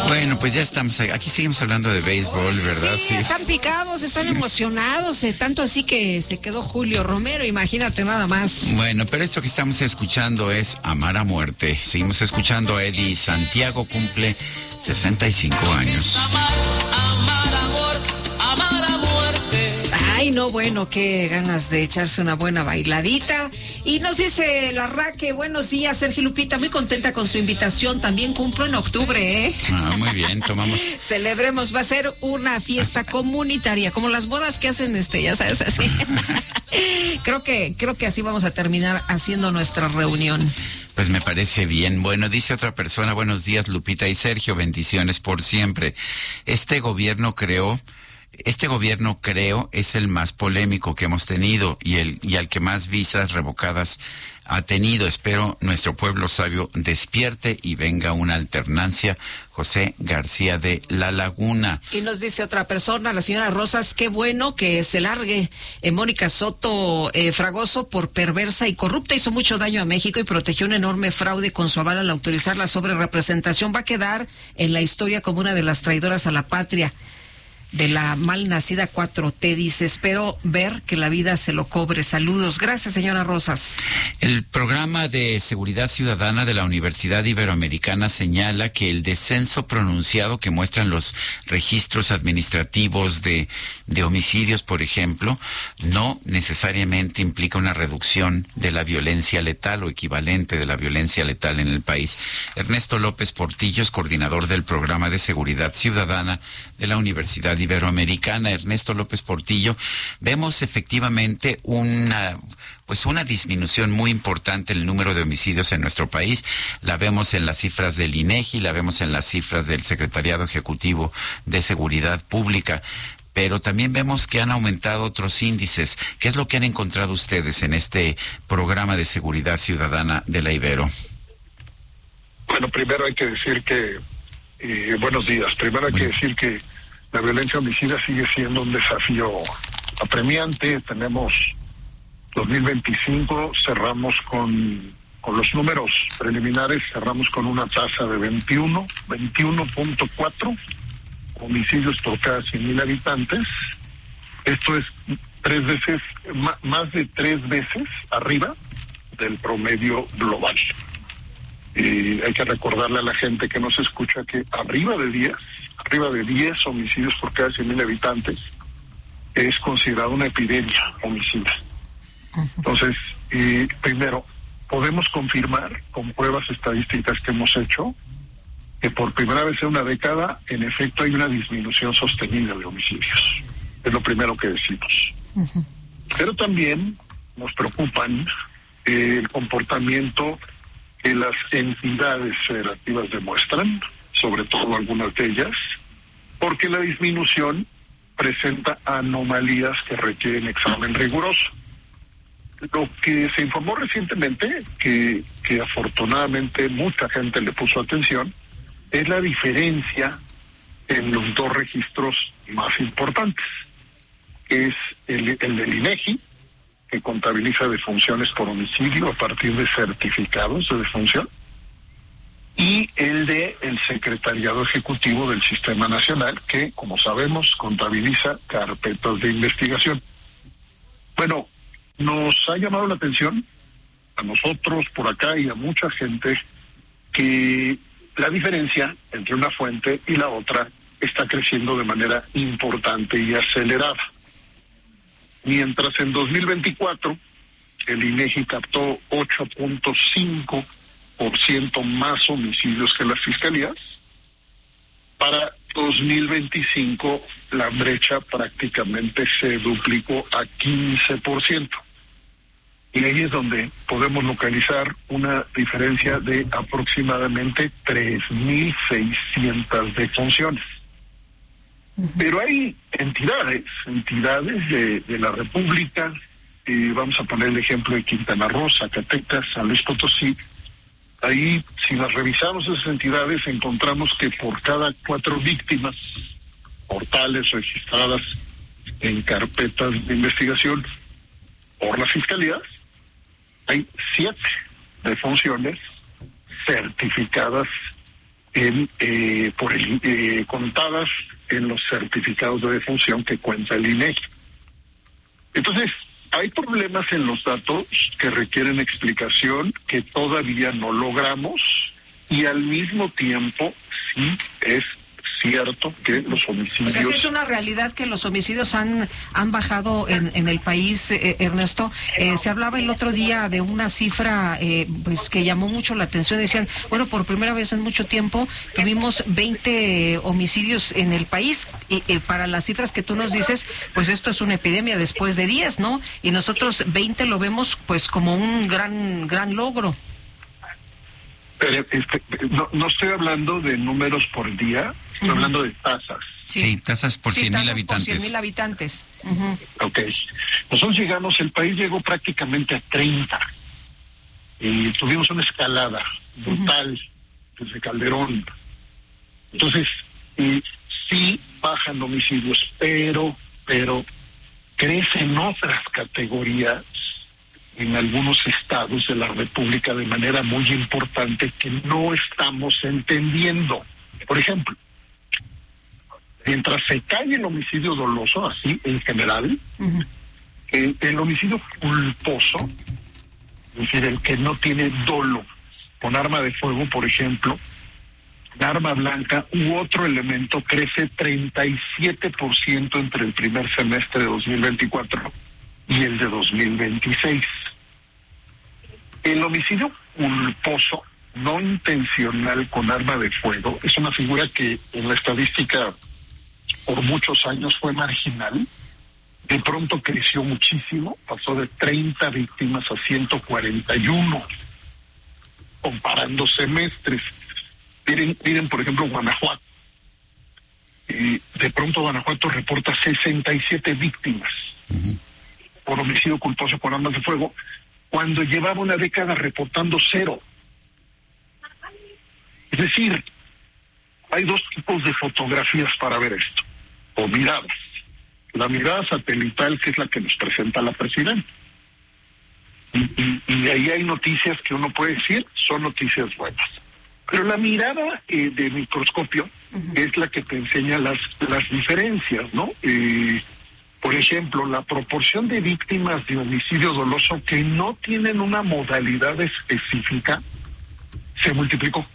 Bueno, pues ya estamos aquí, seguimos hablando de béisbol, ¿verdad? Sí, están picados, están emocionados, tanto así que se quedó Julio Romero, imagínate nada más. Bueno, pero esto que estamos escuchando es Amar a Muerte. Seguimos escuchando a Eddie Santiago, cumple 65 años. Ay, no, bueno, qué ganas de echarse una buena bailadita. Y nos dice la Raque, buenos días, Sergio Lupita, muy contenta con su invitación. También cumplo en octubre, ¿eh? Ah, muy bien, tomamos. Celebremos, va a ser una fiesta comunitaria, como las bodas que hacen, ya sabes, así. Creo que así vamos a terminar haciendo nuestra reunión. Pues me parece bien. Bueno, dice otra persona, buenos días, Lupita y Sergio, bendiciones por siempre. Este gobierno creo, es el más polémico que hemos tenido y al que más visas revocadas ha tenido. Espero nuestro pueblo sabio despierte y venga una alternancia. José García de La Laguna. Y nos dice otra persona, la señora Rosas, qué bueno que se largue Mónica Soto Fragoso por perversa y corrupta. Hizo mucho daño a México y protegió un enorme fraude con su aval al autorizar la sobrerepresentación. Va a quedar en la historia como una de las traidoras a la patria. De la mal nacida 4T, dice, espero ver que la vida se lo cobre. Saludos. Gracias, señora Rosas. El programa de seguridad ciudadana de la Universidad Iberoamericana señala que el descenso pronunciado que muestran los registros administrativos de homicidios, por ejemplo, no necesariamente implica una reducción de la violencia letal o equivalente de la violencia letal en el país. Ernesto López Portillo es coordinador del programa de seguridad ciudadana de la Universidad Iberoamericana. Ernesto López Portillo, vemos efectivamente una disminución muy importante en el número de homicidios en nuestro país. La vemos en las cifras del INEGI, la vemos en las cifras del Secretariado Ejecutivo de Seguridad Pública, pero también vemos que han aumentado otros índices. ¿Qué es lo que han encontrado ustedes en este programa de seguridad ciudadana de la Ibero? Bueno, primero hay que decir que buenos días. Primero hay que decir que la violencia homicida sigue siendo un desafío apremiante. Tenemos 2025, cerramos con los números preliminares, cerramos con una tasa de 21.4 homicidios por cada 100,000 habitantes. Esto es más de 3 veces arriba del promedio global. Hay que recordarle a la gente que nos escucha que arriba de 10 homicidios por cada 100,000 habitantes es considerado una epidemia homicida. Entonces, primero, podemos confirmar con pruebas estadísticas que hemos hecho que por primera vez en una década, en efecto, hay una disminución sostenida de homicidios. Es lo primero que decimos. Pero también nos preocupan el comportamiento que las entidades federativas demuestran, sobre todo algunas de ellas, porque la disminución presenta anomalías que requieren examen riguroso. Lo que se informó recientemente, que afortunadamente mucha gente le puso atención, es la diferencia en los dos registros más importantes, que es el del INEGI, que contabiliza defunciones por homicidio a partir de certificados de defunción, y el de el Secretariado Ejecutivo del Sistema Nacional, que, como sabemos, contabiliza carpetas de investigación. Bueno, nos ha llamado la atención a nosotros por acá y a mucha gente que la diferencia entre una fuente y la otra está creciendo de manera importante y acelerada. Mientras en 2024 el INEGI captó 8.5% más homicidios que las fiscalías, para 2025 la brecha prácticamente se duplicó a 15%. Y ahí es donde podemos localizar una diferencia de aproximadamente 3.600 defunciones. Pero hay entidades de la República, vamos a poner el ejemplo de Quintana Roo, Zacatecas, San Luis Potosí. Ahí, si las revisamos esas entidades, encontramos que por cada 4 víctimas mortales registradas en carpetas de investigación por las fiscalías, hay 7 defunciones certificadas contadas en los certificados de defunción que cuenta el INEGI. Entonces, hay problemas en los datos que requieren explicación que todavía no logramos, y al mismo tiempo sí es cierto que los homicidios... O sea, sí es una realidad que los homicidios han bajado en el país, Ernesto. Se hablaba el otro día de una cifra pues que llamó mucho la atención. Decían, bueno, por primera vez en mucho tiempo tuvimos 20 homicidios en el país, y para las cifras que tú nos dices, pues esto es una epidemia después de 10, ¿no? Y nosotros 20 lo vemos pues como un gran logro. Pero no estoy hablando de números por día, estoy hablando de tasas. Sí, tasas por 100,000 habitantes. Por 100,000 habitantes. Ok. Nosotros el país llegó prácticamente a 30. Y tuvimos una escalada brutal desde Calderón. Entonces, sí bajan homicidios, pero crecen otras categorías en algunos estados de la República de manera muy importante que no estamos entendiendo. Por ejemplo, mientras se cae el homicidio doloso, así en general, el homicidio culposo, es decir, el que no tiene dolo, con arma de fuego, por ejemplo, con arma blanca u otro elemento, crece 37% entre el primer semestre de 2024 y el de 2026. El homicidio culposo, no intencional con arma de fuego, es una figura que en la estadística por muchos años fue marginal. De pronto creció muchísimo, pasó de 30 víctimas a 141, comparando semestres. Miren por ejemplo, Guanajuato. De pronto Guanajuato reporta 67 víctimas por homicidio culposo con armas de fuego, cuando llevaba una década reportando 0. Es decir, hay dos tipos de fotografías para ver esto, o miradas. La mirada satelital, que es la que nos presenta la presidenta. Y ahí hay noticias que uno puede decir son noticias buenas. Pero la mirada de microscopio es la que te enseña las diferencias, ¿no? Por ejemplo, la proporción de víctimas de homicidio doloso que no tienen una modalidad específica se multiplicó.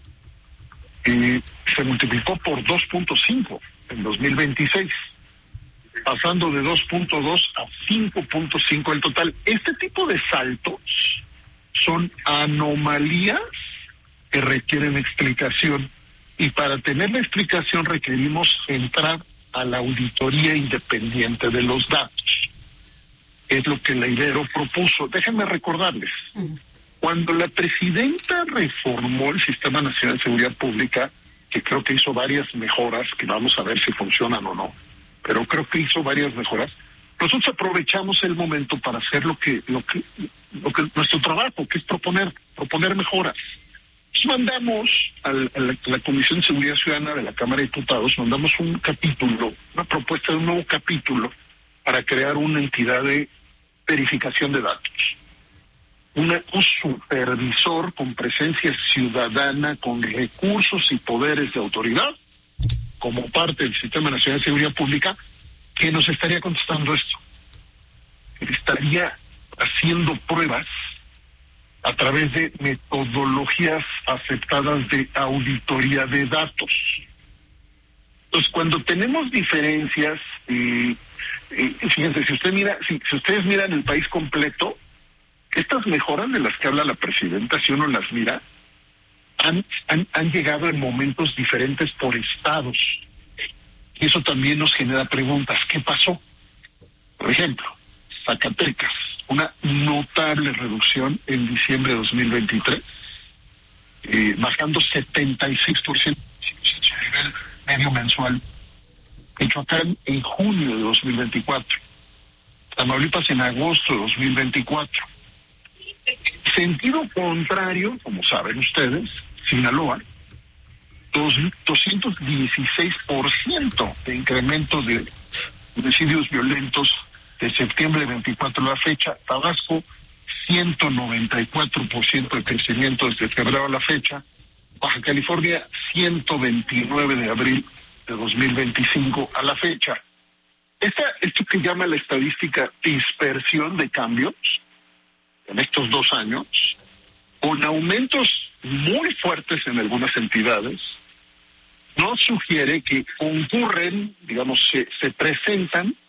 Se multiplicó por 2.5 en 2026, pasando de 2.2 a 5.5 en total. Este tipo de saltos son anomalías que requieren explicación, y para tener la explicación requerimos entrar a la auditoría independiente de los datos. Es lo que la Ibero propuso. Déjenme recordarles, cuando la presidenta reformó el Sistema Nacional de Seguridad Pública, que creo que hizo varias mejoras, que vamos a ver si funcionan o no, pero creo que hizo varias mejoras, nosotros aprovechamos el momento para hacer lo que nuestro trabajo, que es proponer mejoras. Mandamos a la Comisión de Seguridad Ciudadana de la Cámara de Diputados, mandamos una propuesta de un nuevo capítulo para crear una entidad de verificación de datos. Un supervisor con presencia ciudadana, con recursos y poderes de autoridad, como parte del Sistema Nacional de Seguridad Pública, que nos estaría contestando esto. Que estaría haciendo pruebas a través de metodologías aceptadas de auditoría de datos. Entonces, cuando tenemos diferencias, fíjense, si ustedes miran el país completo, estas mejoras de las que habla la presidenta, si uno las mira, han llegado en momentos diferentes por estados. Y eso también nos genera preguntas. ¿Qué pasó? Por ejemplo, Zacatecas, una notable reducción en diciembre de 2023, bajando 76% su nivel medio mensual. Michoacán en junio de 2024. Tamaulipas en agosto de 2024. Sentido contrario, como saben ustedes, Sinaloa, 216% de incremento de homicidios violentos de septiembre de 24 a la fecha. Tabasco, 194% de crecimiento desde febrero a la fecha. Baja California 129 de abril de 2025 a la fecha. Esto que llama la estadística dispersión de cambios en estos 2 años, con aumentos muy fuertes en algunas entidades, nos sugiere que concurren, digamos, se presentan